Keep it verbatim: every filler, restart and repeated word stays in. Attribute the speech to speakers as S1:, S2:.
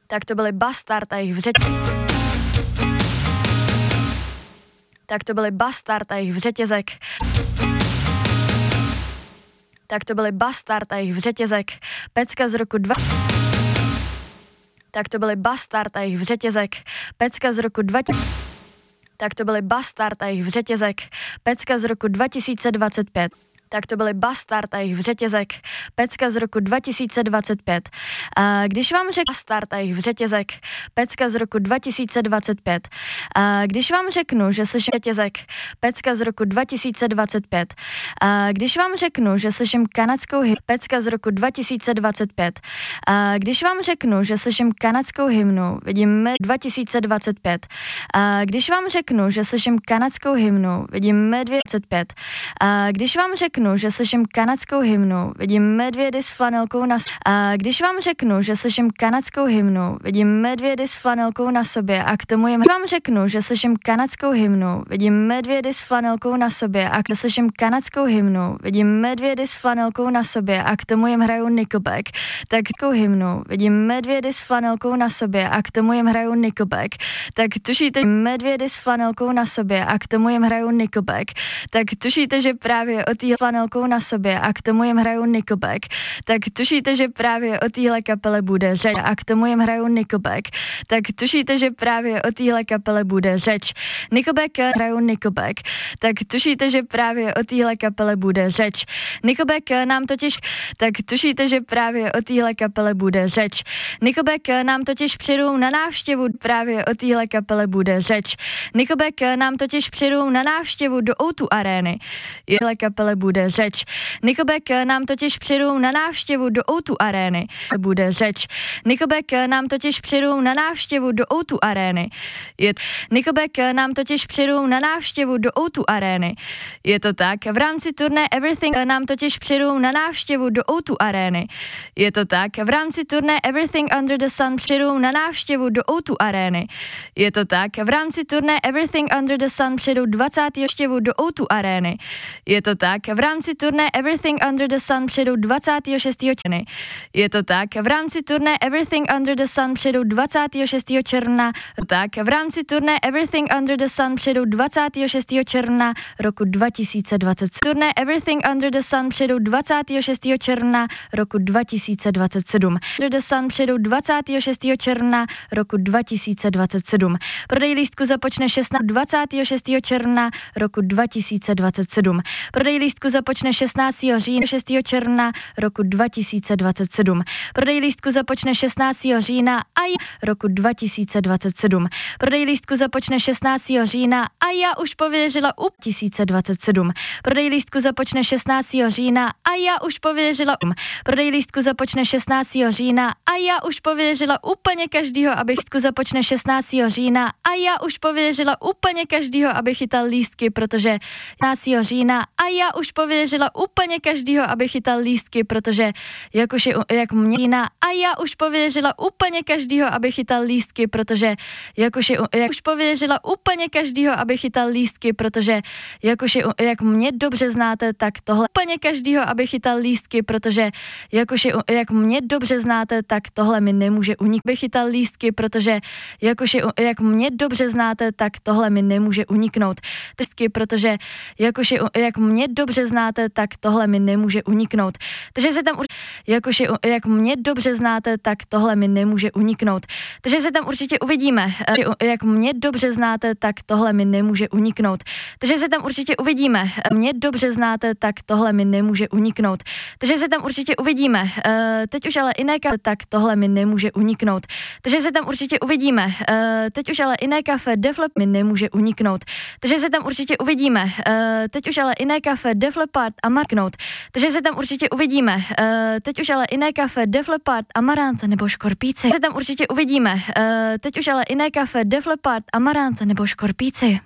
S1: Tak to byly Bastard a jejich vřet... Tak to byly Bastard a jejich vřetězek. Tak to byly Bastard a jejich vřetězek. Pecka z roku dva... Tak to byly Bastard a jejich vřetězek. Pecka z roku dva... Tak to byly Bastard a jejich vřetězek. Pecka z roku dva tisíce dvacet pět. Tak to byly Bastard a jejich vřetězek. Pecka z roku dva tisíce dvacet pět. A když vám řeknu Bastard a jejich vřetězek, pecka z roku dva tisíce dvacet pět. A když vám řeknu, že slyším vřetězek, pecka z roku dva tisíce dvacet pět. A když vám řeknu, že slyším kanadskou hymnu, pecka z roku dva tisíce dvacet pět. A když vám řeknu, že slyším kanadskou hymnu, vidím dva tisíce dvacet pět. A když vám řeknu, že slyším kanadskou hymnu, vidím dvacet pět. A když vám řeknu, že slyším kanadskou hymnu, vidím medvědy s flanelkou na sobě. A když vám řeknu, že slyším kanadskou hymnu, vidím medvědy s flanelkou na sobě a k tomu jim vám řeknu, že slyším kanadskou hymnu, vidím medvědy s flanelkou na sobě a když slyším kanadskou hymnu, vidím medvědy s flanelkou na sobě a k tomu jim hrajou Nickelback. Tak takovou hymnu, vidím medvědy s flanelkou na sobě a k tomu jim hrajou Nickelback. Tak tušíte medvědy s flanelkou na sobě a k tomu jim hrajou Nickelback. Tak tušíte, že právě o té flanelkou na sobě a k tomu jim hrajou Nickelback. Tak tušíte, že právě o téhle kapele bude řeč a k tomu jim hrajou Nickelback. Tak tušíte, že právě o téhle kapele bude řeč. Nickelback hrajou Nickelback. Tak tušíte, že právě o téhle kapele bude řeč. Nickelback nám totiž tak tušíte, že právě o téhle kapele bude řeč. Nickelback nám totiž přijdou na návštěvu, právě o téhle kapele bude řeč. Nickelback nám totiž přijdou na návštěvu do ó dva arény. Téhle kapele bude řeč. Nickelback nám totiž přijdou na návštěvu do ó dva arény. Bude řeč. Nickelback nám totiž přijdou na návštěvu do ó dva arény. Je t- Nickelback nám totiž přijdou na návštěvu do ó dva arény. Je to tak. V rámci turné Everything nám totiž přijdou na návštěvu do ó dva arény. Je to tak. V rámci turné Everything Under the Sun přijdou na návštěvu do ó dva arény. Je to tak. V rámci turné Everything Under the Sun přijdou dvacátého štěvu do ó dva arény. Je to tak. V rámci turné Everything Under the Sun přijdou dvacátého šestého června. Je to tak. V rámci turné Everything Under the Sun přijdou dvacátého šestého června. Tak. V rámci turné Everything Under the Sun přijdou dvacátého šestého června roku dva tisíce dvacet. Turné Everything Under the Sun přijdou dvacátého šestého června roku dva tisíce dvacet sedm. Under the Sun přijdou dvacátého šestého června roku dva tisíce dvacet sedm. Prodej lístku započne šestnáctého dvacátého šestého června roku dva tisíce dvacet sedm. Prodej lístku započne šestnáctého října šestého června roku dva tisíce dvacet sedm. Prodej lístku započne šestnáctého října a j- roku dva tisíce dvacet sedm. Prodej lístku započne šestnáctého října a já už pověřila u tisíce dvacet sedm. Prodej lístku započne šestnáctého října a já už pověřila um. Prodej lístku započne šestnáctého října a já už pověřila úplně každýho, aby lístku započne šestnáctého října a já už pověřila úplně každýho, aby chytal lístky, protože šestnáctého října a já už pověřila úplně každýho, aby chytal lístky, protože jakož je, jak mě a já už pověřila úplně každýho, aby chytal lístky, protože jakož je, jak už pověřila úplně každýho, aby chytal lístky, protože jakož je, jak mě dobře znáte, tak tohle úplně každýho, aby chytal lístky, protože jakož je, jak mě dobře znáte, tak tohle mi nemůže uniknout, aby chytal lístky, protože jakož je, jak mě dobře znáte, tak tohle mi nemůže uniknout. Lístky, protože jakož je, jak mě dobře znáte, tak tohle mi nemůže uniknout. Takže se tam jakož je, jak mě dobře znáte, tak tohle mi nemůže uniknout. Takže se tam určitě uvidíme. Jak mě dobře znáte, tak tohle mi nemůže uniknout. Takže se tam určitě uvidíme. Mě dobře znáte, tak tohle mi nemůže uniknout. Takže se tam určitě uvidíme. Teď už ale jiné kafe, tak tohle mi nemůže uniknout. Takže se tam určitě uvidíme. Teď už ale jiné kafe Def Leppard mi nemůže uniknout. Takže se tam určitě uvidíme. Teď už ale jiné kafe Def Leppard a Marknout. Takže se tam určitě uvidíme. Teď už ale jiné kafe Def Leppard a Maránce nebo Škorpíci. Se tam určitě uvidíme. Teď už ale jiné kafe Def Leppard a Maránce nebo Škorpíci.